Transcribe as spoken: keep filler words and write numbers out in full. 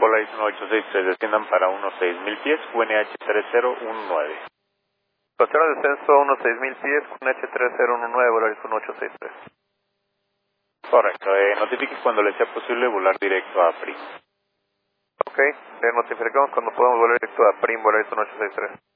Volaris uno ocho seis tres, desciendan para unos seis mil pies, U N H tres cero uno nueve. Considera descenso unos seis mil pies, U N H tres cero uno nueve, Volaris uno ocho seis tres. Correcto, eh, notifique cuando le sea posible volar directo a Prim. Ok, le notificamos cuando podamos volar directo a Prim, Volaris uno ocho seis tres.